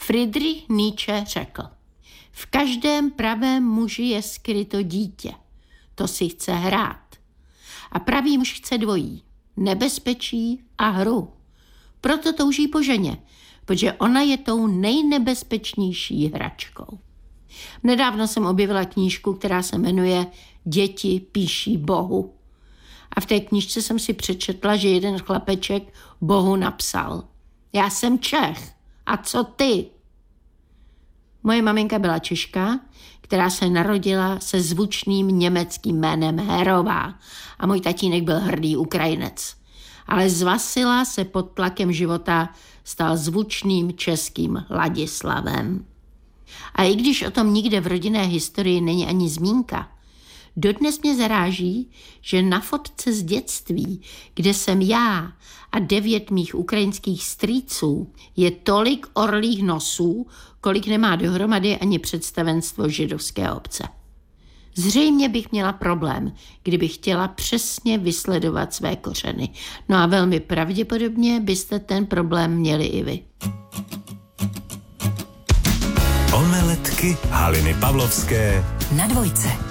Friedrich Nietzsche řekl: v každém pravém muži je skryto dítě. To si chce hrát. A pravý muž chce dvojí. Nebezpečí a hru. Proto touží po ženě, protože ona je tou nejnebezpečnější hračkou. Nedávno jsem objevila knížku, která se jmenuje Děti píší Bohu. A v té knížce jsem si přečetla, že jeden chlapeček Bohu napsal: já jsem Čech, a co ty? Moje maminka byla Češka, která se narodila se zvučným německým jménem Herová a můj tatínek byl hrdý Ukrajinec. Ale z Vasila se pod tlakem života stal zvučným českým Ladislavem. A i když o tom nikde v rodinné historii není ani zmínka, dodnes mě zaráží, že na fotce z dětství, kde jsem já a 9 mých ukrajinských strýců, je tolik orlých nosů, kolik nemá dohromady ani představenstvo židovské obce. Zřejmě bych měla problém, kdybych chtěla přesně vysledovat své kořeny. No a velmi pravděpodobně byste ten problém měli i vy. Omeletky Haliny Pavlovské na Dvojce.